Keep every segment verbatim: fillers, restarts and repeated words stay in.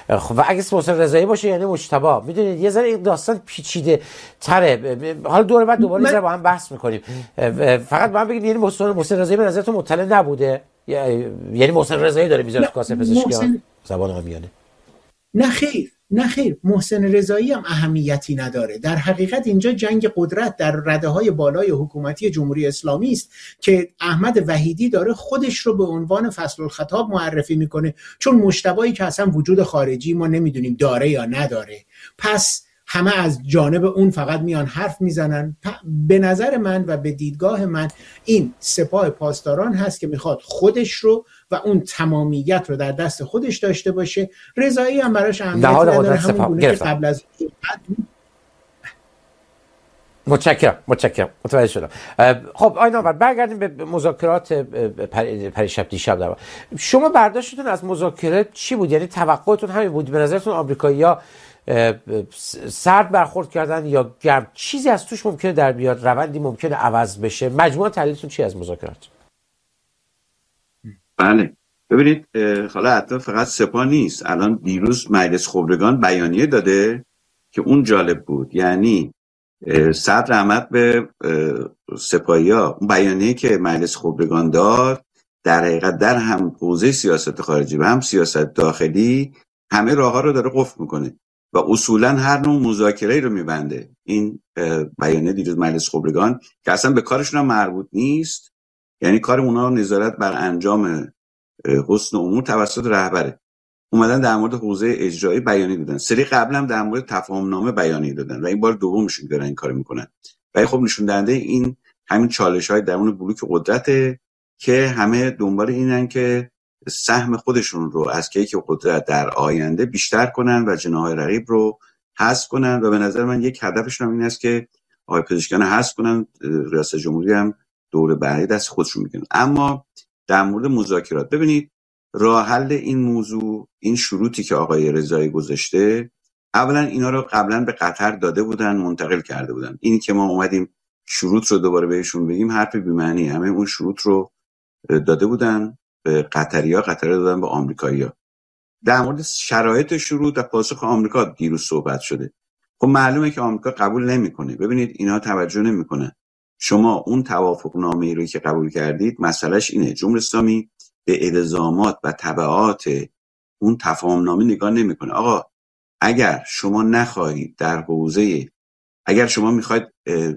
خب و اگه محسن رضایی باشه یعنی مجتبی. میدونید یه ذره این داستان پیچیده تره. حالا دوره بعد دوباره من... با هم بحث میکنیم. فقط من بگید یعنی محسن محسن رضایی به نظرتون مطلع نبوده؟ یعنی محسن رضایی داره میذاره تو کاسه پزشکیان محسن... زبان عامیانه؟ نه خیر، نه خیر، محسن رضایی هم اهمیتی نداره. در حقیقت اینجا جنگ قدرت در رده‌های بالای حکومتی جمهوری اسلامی است که احمد وحیدی داره خودش رو به عنوان فصل الخطاب معرفی میکنه، چون مجتبی که اصلا وجود خارجی ما نمیدونیم داره یا نداره، پس همه از جانب اون فقط میان حرف میزنن. به نظر من و به دیدگاه من این سپاه پاسداران هست که میخواد خودش رو و اون تمامیت رو در دست خودش داشته باشه. رضایی هم براش اهمیت نداره، همون گونه که قبل از متشکرم متشکرم متوجه شدم. خب آقای نامور برگردیم به مذاکرات پریشب دیشب. در شما برداشتتون از مذاکرات چی بود؟ یعنی توقعتون همین بود؟ به نظرتون آمریکایی‌ها سرد برخورد کردن یا گرم؟ چیزی از توش ممکنه در بیاد؟ روندی ممکنه عوض بشه؟ مجموعاً تحلیلتون چی از مذاکرات؟ بله ببینید، حالا حتی فقط سپاه نیست، الان دیروز مجلس خبرگان بیانیه داده که اون جالب بود. یعنی صدر رحمت به سپاهی‌ها، اون بیانیه که مجلس خبرگان داد در حقیقت در هم حوزه سیاست خارجی و هم سیاست داخلی همه راه‌ها رو داره قفل میکنه و اصولا هر نوع مذاکره‌ای رو میبنده. این بیانیه دیروز مجلس خبرگان که اصلا به کارشون هم مربوط نیست، یعنی کار اونا نظارت بر انجام حسن امور توسط رهبره، اومدن در مورد حوزه اجرایی بیانیه دادن. سری قبل هم در مورد تفاهم نامه بیانیه دادن و این بار دومشون دارن این کارو میکنن. و خب نشون دهنده این همین چالش‌های درون بلوک قدرته که همه دنبال اینن که سهم خودشون رو از کیک قدرت در آینده بیشتر کنن و جناح رقیب رو حذف کنن و به نظر من یک هدفشون هم این است که آقای پزشکیان حذف کنن، ریاست جمهوری هم دور بعدی دست خودشون میگیرن. اما در مورد مذاکرات ببینید، راه حل این موضوع، این شروطی که آقای رضایی گذاشته، اولا اینا رو قبلا به قطر داده بودن، منتقل کرده بودن. این که ما اومدیم شروط رو دوباره بهشون بگیم حرف بی معنی. همه اون شروط رو داده بودن به قطری‌ها، قطرها دادن به آمریکایی‌ها. در مورد شرایط شروط و پاسخ آمریکا دیروز صحبت شده. خب معلومه که آمریکا قبول نمی‌کنه. ببینید اینا توجه نمی‌کنن. شما اون توافقنامه‌ای رو که قبول کردید، مسئلهش اینه جمهوری اسلامی به الزامات و تبعات اون تفاهم‌نامه نگاه نمی‌کنه. آقا اگر شما نخواهید در حوزه، اگر شما می‌خواید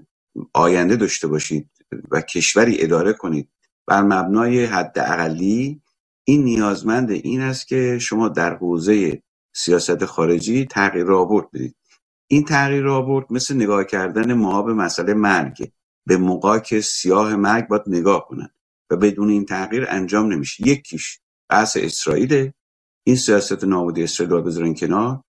آینده داشته باشید و کشوری اداره کنید بر مبنای حداقلی، این نیازمند این است که شما در حوزه سیاست خارجی تغییر آورد بدید. این تغییر آورد مثل نگاه کردن ما به مسئله مرگ، به موقعی سیاه مرگ باید نگاه کنن و بدون این تغییر انجام نمیشه. یکیش بحث اسرائیل، این سیاست نابودی اسرائیل رو بذارن کنار،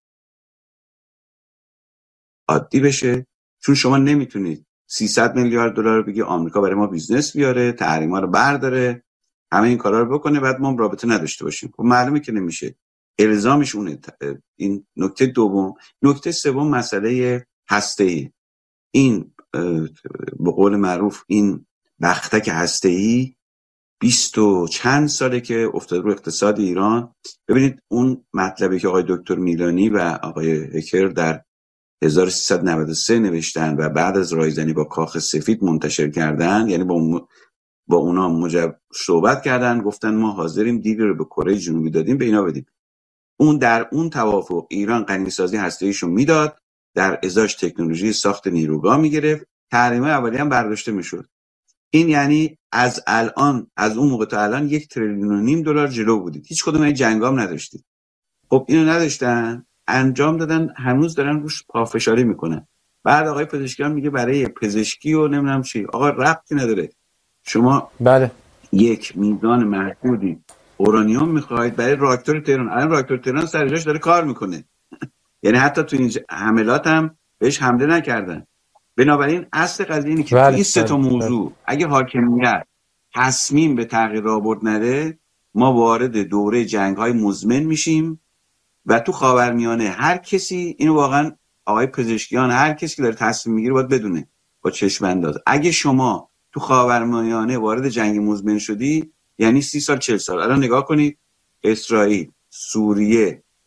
عادی بشه، چون شما نمیتونید سیصد میلیارد دلار بگی آمریکا برای ما بیزنس بیاره، تحریما رو برداره، همه این کارا رو بکنه، بعد ما رابطه نداشته باشیم. خب معلومه که نمیشه. الزامش اونه. این نکته دوم. نکته سوم مسئله هسته‌ای. این به قول معروف این بختک هسته‌ای بیست و چند ساله که افتاد رو اقتصاد ایران. ببینید اون مطلبی که آقای دکتر میلانی و آقای هکر در هزار و سیصد و نود و سه نوشتن و بعد از رایزنی با کاخ سفید منتشر کردن، یعنی با م... با اونا مجب صحبت کردن، گفتن ما حاضریم دیلی رو به کره جنوبی دادیم به اینا بدیم. اون در اون توافق ایران غنیسازی هسته‌ایشو میداد، در ازاش تکنولوژی ساخت نیروگاه میگرفت، تحریم اولی هم برداشته میشد. این یعنی از الان، از اون موقع تا الان یک تریلیون و نیم دلار جلو بودید. هیچ کدوم این جنگام نداشتید. خب اینو نداشتن، انجام دادن، هنوز دارن روش پافشاری میکنن. بعد آقای پزشکیان میگه برای پزشکی و نمیدونم چی. آقا ربطی نداره. شما بله یک میزان محدودی اورانیوم میخواید برای راکتور تهران. الان راکتور تهران سر جاش داره کار میکنه. یعنی حتی تو این حملات هم بهش حمله نکردن. بنابراین اصل قضیه اینه که بله. تو این سه تا موضوع اگه حاکمیت تصمیم به تغییر آورد نده، ما وارد دوره جنگ‌های مزمن میشیم و تو خاورمیانه هر کسی، اینو واقعا آقای پزشکیان، هر کسی که داره تصمیم میگیره باید بدونه با چشم انداز. اگه شما تو خاورمیانه وارد جنگ مزمن شدی، یعنی سی سال چهل سال. الان نگاه کنید اسرائیل، سوریه،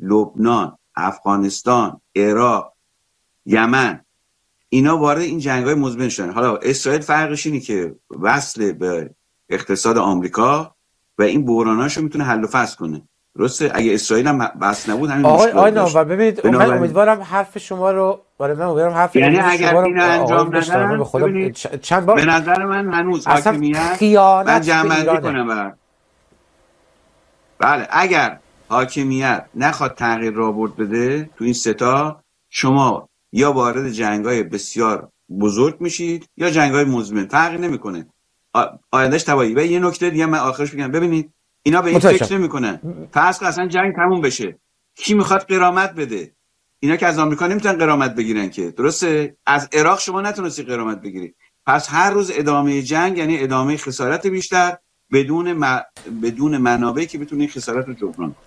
لبنان، افغانستان، عراق، یمن، اینا وارد این جنگ‌های مزمن شدن. حالا اسرائیل فرقش اینه که وصل به اقتصاد آمریکا و این بحراناشو میتونه حل و فصل کنه. درسته؟ اگه اسرائیل هم بس نبود همین آقای مشکل آقای داشت. نامور ببینید من امیدوارم حرف شما رو برای من امیدوارم حرف یعنی شما اگر رو اینو انجام ندن به خدا ببینید چند بار به نظر من هنوز اصلا حاکمیت خیانت من به جمع‌بندی ایرانه. کنم برات. بله اگر حاکمیت نخواد تغییر رابرد بده تو این ستا، شما یا وارد جنگ‌های بسیار بزرگ میشید یا جنگ‌های مزمن، فرقی نمیکنه. آیندهش تباهی. و یه نکته دیگه من آخرش بگم، ببینید اینا به این متوجهم. فکر نمیکنن فرض کن اصلا جنگ تموم بشه، کی میخواد غرامت بده؟ اینا که از آمریکا نمیتونن غرامت بگیرن که، درسته؟ از عراق شما نتونستی غرامت بگیری. پس هر روز ادامه جنگ یعنی ادامه خسارت بیشتر بدون م... بدون منابعی که بتونه این خسارت رو جبران کنه.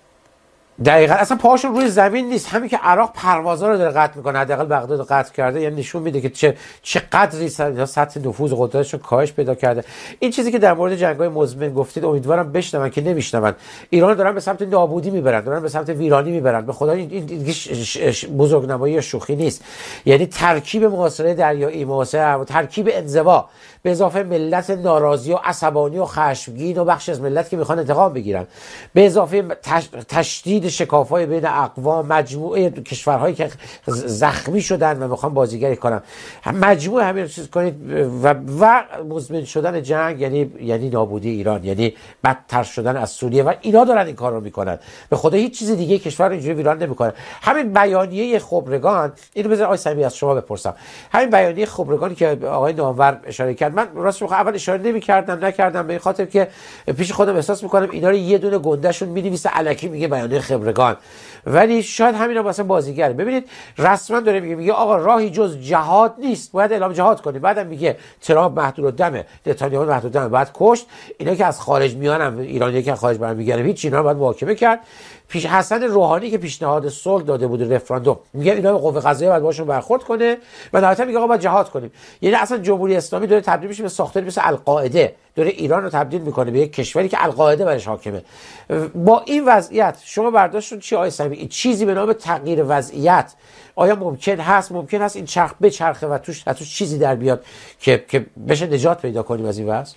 دقیقاً اصلا پاهاشون روی زمین نیست. همین که عراق پروازا رو داره قطع میکنه، حداقل بغداد رو قطع کرده، یعنی نشون میده که چه چه قدری سطح نفوذ و قدرتشون کاهش پیدا کرده. این چیزی که در مورد جنگ‌های مزمن گفتید امیدوارم بشنون که نمیشنون. ایران دارن به سمت نابودی میبرن، دارن به سمت ویرانی میبرن. به خدا این این بزرگنمایی یا شوخی نیست. یعنی ترکیب محاصره دریایی، محاصره و ترکیب انزوا به اضافه ملت ناراضی و عصبانی و خشمگین و بخش از ملت که میخوان انتقام بگیرن، به اضافه تش... تشدید شکاف‌های بین اقوام، مجموعه کشورهایی که زخمی شدن و میخوان بازیگری کنن، مجموعه همین چیز کنید و و مزمن شدن جنگ یعنی یعنی نابودی ایران، یعنی بدتر شدن از سوریه و اینا دارن این کار رو میکنن. به خدا هیچ چیز دیگه کشور رو اینجوری ویران نمیکنه. همین بیانیه خبرگان، اینو بذار آقای صمیمی از شما بپرسم، همین بیانیه خبرگانی که آقای نامور اشاره کرد، من راستش بخوام اول اشاره نمی‌کردم نکردم به این خاطر که پیش خودم احساس میکنم اینا رو یه دونه گندهشون می‌نویسه الکی میگه بیانیه خبرگان، ولی شاید همینا واسه بازیگره. ببینید رسما داره میگه میگه آقا راهی جز جهاد نیست، باید اعلام جهاد کنیم. بعدم میگه ترامپ محدود الدمه، نتانیاهو محدود الدمه، باید کشت. اینا که از خارج میانن، ایرانی که از خارج برمیگردن، هیچ اینا رو باید محاکمه کرد. پیش حسن روحانی که پیشنهاد صلح داده بود رفراندوم، میگه اینا به قوه قضاییه باید باشون برخورد کنه و نهایتا میگه آقا باید جهاد کنیم. یعنی اصلا جمهوری اسلامی داره تبدیل میشه به ساختاری مثل القاعده، داره ایران رو تبدیل میکنه به یک کشوری که القاعده برش حاکمه. با این وضعیت شما برداشتون چی آقای صمیمی؟ چیزی به نام تغییر وضعیت آیا ممکن هست؟ ممکن هست این چرخ بچرخه و توش توش چیزی در بیاد که که بشه نجات پیدا کنیم از این وضع؟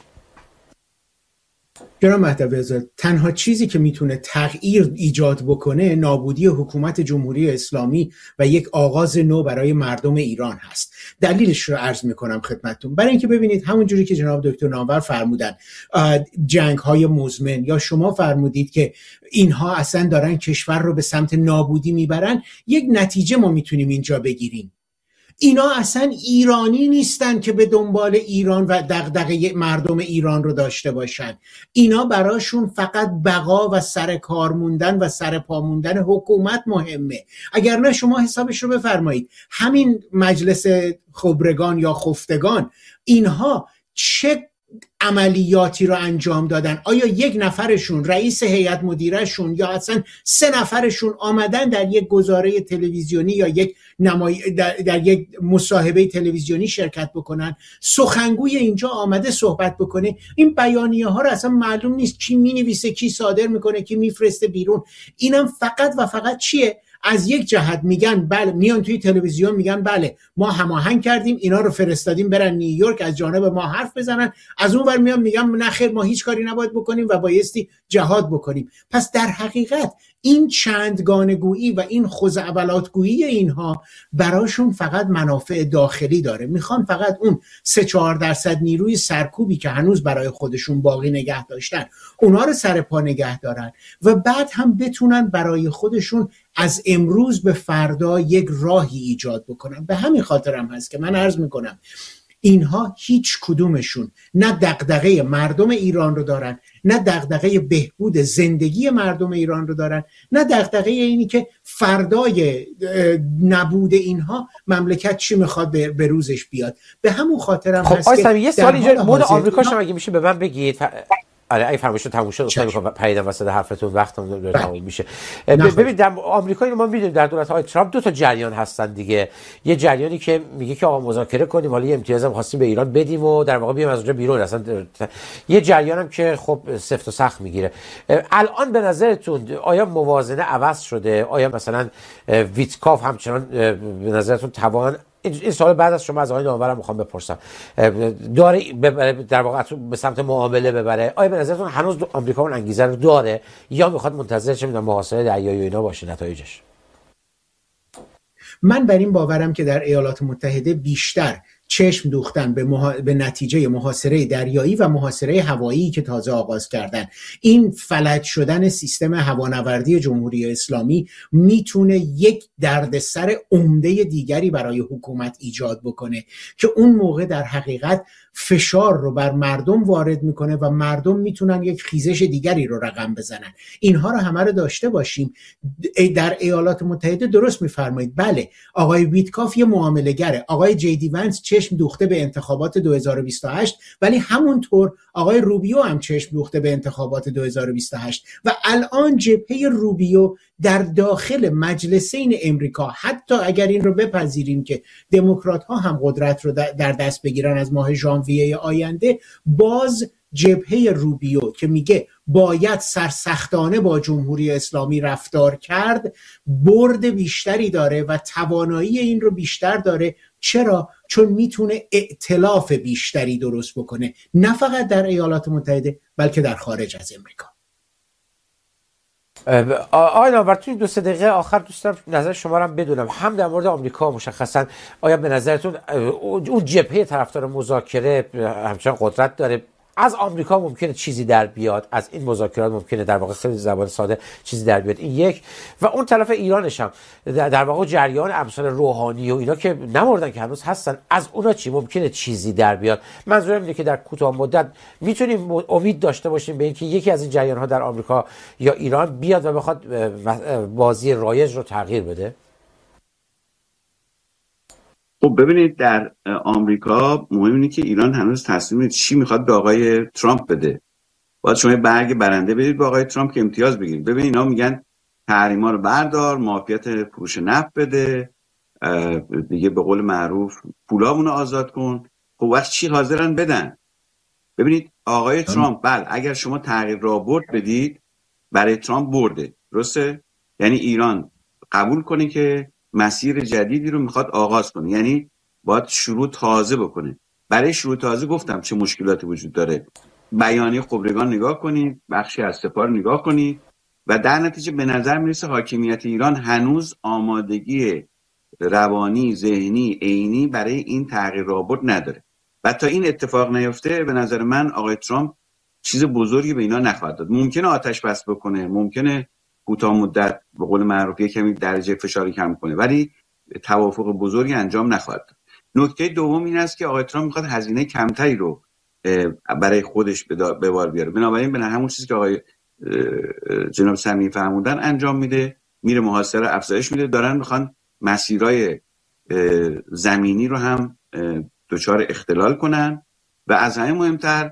جناب مهدوی آزاد، تنها چیزی که میتونه تغییر ایجاد بکنه نابودی حکومت جمهوری اسلامی و یک آغاز نو برای مردم ایران هست. دلیلش رو عرض میکنم خدمتتون. برای اینکه ببینید همون جوری که جناب دکتر نامور فرمودن جنگ های مزمن، یا شما فرمودید که اینها اصلا دارن کشور رو به سمت نابودی میبرن، یک نتیجه ما میتونیم اینجا بگیریم. اینا اصلا ایرانی نیستن که به دنبال ایران و دغدغه مردم ایران رو داشته باشن. اینا براشون فقط بقا و سر کار موندن و سر پا موندن حکومت مهمه. اگر نه شما حسابش رو بفرمایید. همین مجلس خبرگان یا خفتگان، اینها چه عملیاتی رو انجام دادن؟ آیا یک نفرشون، رئیس هیئت مدیرهشون یا اصلا سه نفرشون آمدن در یک گزاره تلویزیونی یا یک نمای... در... در یک مصاحبه تلویزیونی شرکت بکنن؟ سخنگوی اینجا آمده صحبت بکنه؟ این بیانیه ها رو اصلا معلوم نیست کی مینویسه، کی صادر میکنه، کی میفرسته بیرون. اینم فقط و فقط چیه؟ از یک جهت میگن بله، میان توی تلویزیون میگن بله ما هماهنگ کردیم، اینا رو فرستادیم برن نیویورک از جانب ما حرف بزنن، از اون ور میان میگن نه خیر ما هیچ کاری نباید بکنیم و بایستی جهاد بکنیم. پس در حقیقت این چندگانه گویی و این خزعبلات گویی اینها براشون فقط منافع داخلی داره. میخوان فقط اون سه چهار درصد نیروی سرکوبی که هنوز برای خودشون باقی نگه داشتن اونا رو سر پا نگه دارن و بعد هم بتونن برای خودشون از امروز به فردا یک راهی ایجاد بکنن. به همین خاطر هم هست که من عرض میکنم اینها هیچ کدومشون نه دغدغه مردم ایران رو دارن، نه دغدغه بهبود زندگی مردم ایران رو دارن، نه دغدغه اینی که فردای نبود اینها مملکت چی میخواد به روزش بیاد. به همون خاطر هم خب هست که یه سوال اینجا مورد آمریکا شما اگه میشه به من بگید. آره اگه فرمایشتون تموم شد اصلا میخوام پریدم وسط حرفتون وقتم داره تموم میشه. ببینید در آمریکا ما میدونیم در دولت‌های ترامپ دو تا جریان هستن دیگه. یه جریانی که میگه که آقا مذاکره کنیم، حالا یه امتیاز هم خواستیم به ایران بدیم و در واقع بیام از اونجا بیرون. اصلا یه جریانم که خب سفت و سخت میگیره. الان به نظرتون آیا موازنه عوض شده؟ آیا مثلا ویتکاف همچنان به نظرتون توان، این سوال بعد از شما از آقای نامورم میخوام بپرسم، داره در واقع به سمت معامله ببره؟ آیا به نظرتون هنوز آمریکا اون انگیزه رو داره یا میخواد منتظر چه میدونم محاصره دریایی و اینا باشه نتایجش؟ من بر این باورم که در ایالات متحده بیشتر چشم دوختن به, محا... به نتیجه محاصره دریایی و محاصره هوایی که تازه آغاز کردن. این فلج شدن سیستم هوانوردی جمهوری اسلامی میتونه یک دردسر عمده دیگری برای حکومت ایجاد بکنه که اون موقع در حقیقت فشار رو بر مردم وارد میکنه و مردم میتونن یک خیزش دیگری رو رقم بزنن. اینها رو همه رو داشته باشیم. در ایالات متحده درست میفرمایید، بله آقای ویتکاف یه معامله گره، آقای جی دی ونس چشم دوخته به انتخابات دو هزار و بیست و هشت، ولی همونطور آقای روبیو هم چشم دوخته به انتخابات دو هزار و بیست و هشت و الان جبهه روبیو در داخل مجلسین امریکا، حتی اگر این رو بپذیریم که دموکرات ها هم قدرت رو در دست بگیرن از ماه ژانویه آینده، باز جبهه روبیو که میگه باید سرسختانه با جمهوری اسلامی رفتار کرد، برد بیشتری داره و توانایی این رو بیشتر داره. چرا؟ چون میتونه ائتلاف بیشتری درست بکنه، نه فقط در ایالات متحده بلکه در خارج از امریکا. آقای نامور توی دو سه دقیقه آخر دوست دارم نظر شما رو هم بدونم، هم در مورد آمریکا مشخصا آیا به نظرتون اون جبهه طرفدار مذاکره همچنان قدرت داره؟ از آمریکا ممکنه چیزی در بیاد، از این مذاکرات ممکنه در واقع خیلی زبان ساده چیزی در بیاد، این یک. و اون طرف ایرانش هم در واقع جریان امثال روحانی و اینا که نمردن که هنوز هستن، از اونا چی ممکنه چیزی در بیاد؟ منظورم اینه که در کوتاه مدت میتونیم امید داشته باشیم به اینکه یکی از این جریان ها در آمریکا یا ایران بیاد و بخواد بازی رایج رو تغییر بده. خب ببینید در آمریکا مهم اینه که ایران هنوز تصمیم چی میخواد به آقای ترامپ بده. باید شما برگ برنده بدید به آقای ترامپ که امتیاز بگیرید. ببینید اینا میگن تحریما رو بردار، معافیت فروش نفت بده، دیگه به قول معروف پولامون رو آزاد کن. خب وقت چی حاضرن بدن؟ ببینید آقای ترامپ بله اگر شما تغییر رابرد بدید برای ترامپ برده، درسته؟ یعنی ایران قبول کنه که مسیر جدیدی رو میخواد آغاز کنه، یعنی باید شروع تازه بکنه. برای شروع تازه گفتم چه مشکلاتی وجود داره. بیانیه خبرگان نگاه کنید، بخشی از سپاه نگاه کنید و در نتیجه به نظر میرسه حاکمیت ایران هنوز آمادگی روانی، ذهنی، عینی برای این تغییر رابط نداره و تا این اتفاق نیفته به نظر من آقای ترامپ چیز بزرگی به اینا نخواهد داد. ممکنه آتش بس بکنه، ممکنه کوتاه مدت به قول معروف کمی درجه فشاری کم کنه، ولی توافق بزرگی انجام نخواهد داد. نکته دوم این است که آقای ترامپ میخواد هزینه کمتری رو برای خودش به بار بیاره، بنابراین به همون چیزی که آقای جناب سمیعی فرمودن انجام میده، میره محاصره افزایش میده، دارن میخوان مسیرهای زمینی رو هم دچار اختلال کنن و از همه مهمتر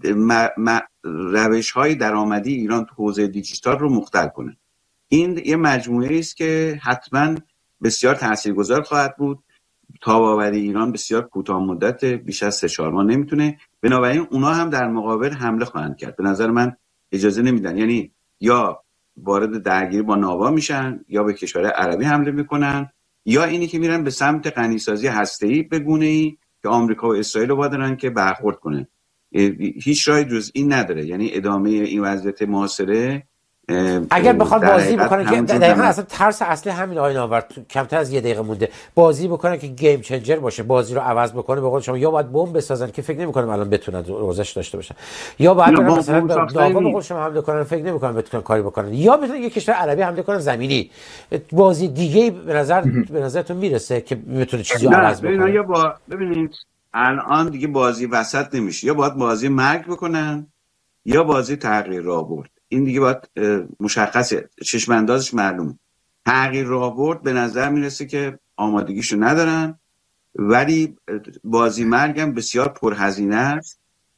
روش‌های درآمدی ایران تو حوزه دیجیتال رو مختل کنن. این یه مجموعه است که حتما بسیار تاثیرگذار خواهد بود. تاب‌آوری ایران بسیار کوتاه مدت، بیش از سه چهار ماه نمیتونه، بنابراین اونا هم در مقابل حمله خواهند کرد. به نظر من اجازه نمیدن، یعنی یا وارد درگیری با ناوا میشن یا به کشورهای عربی حمله میکنن یا اینی که میرن به سمت غنیسازی هسته‌ای به گونه‌ای که آمریکا و اسرائیل رو وادارن که برخورد کنن. هیچ راهی جز این نداره، یعنی ادامه این وضعیت محاصره اگر بخواد بازی بکنه که دقیقاً اصلا ترس اصلی همین آقای نامور، کمتر از یه دقیقه مونده، بازی بکنه که گیم چنجر باشه، بازی رو عوض بکنه. به قول شما یا باید بمب بسازن که فکر نمی‌کنم الان بتونن روزش داشته باشن، یا باید مثلا ناوا به قول شما حمله کنن، فکر نمی‌کنم بتونن کاری بکنن، یا بتونن یک کشور عربی حمله کنن زمینی. بازی دیگه به نظر به نظرتون میرسه که بتونه چیزی رو عوض بکنه؟ یا با ببینید الان دیگه بازی وسط نمیشه، یا باید بازی مرگ بکنن یا بازی تغییر رابرد. این دیگه باید مشخصه، چشم اندازش معلومه. تغییر رابرد به نظر میرسه که آمادگیشو ندارن، ولی بازی مرگ هم بسیار پرهزینه است.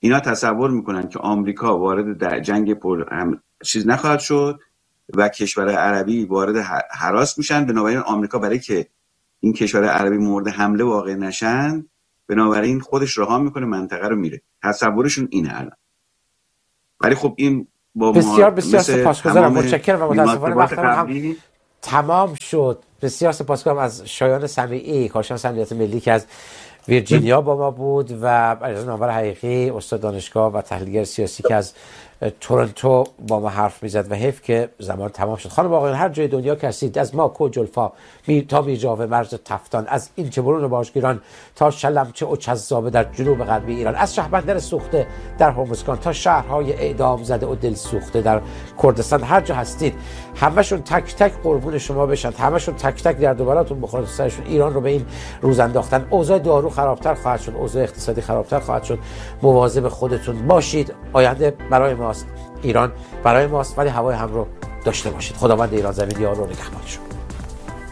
اینا تصور میکنن که آمریکا وارد در جنگ پر هم چیز نخواهد شد و کشور عربی وارد هراس میشن. بنابراین آمریکا برای که این کشور عربی مورد حمله واقع نشن، بنابراین خودش رها میکنه منطقه رو میره. تصورشون اینه الان. ولی خب این با بسیار بسیار سپاسگزارم، متشکرم و متاسفانه وقتمون هم تمام شد. بسیار سپاسگزارم از شایان سمیعی، کارشناس امنیت ملی که از ویرجینیا با ما بود، و علیرضا نامور حقیقی، استاد دانشگاه و تحلیلگر سیاسی که از تورنتو با ما حرف میزد. و حیف که زمان تمام شد. خانم آقایان، هر جای دنیا که هستید، از ماکو جلفا می تا میرجاوه مرز تفتان، از این چه برون باشگیران تا شلمچه و چذابه در جنوب غربی ایران، از شهربندر سوخته در هرمزگان تا شهرهای اعدام زده و دل سوخته در کردستان، هر جا هستید همشون تک تک قربون شما بشن، همشون تک تک در دوباراتون بخوره سرشون. ایران رو به این روز انداختن. اوضاع دارو خرابتر خواهد شد، اوضاع اقتصادی خرابتر خواهد شد. مواظب خودتون باشید. آینده برای ماست، ایران برای ماست، ولی هوای هم رو داشته باشید. خداوند ایران زمین یار و نگهبان شما.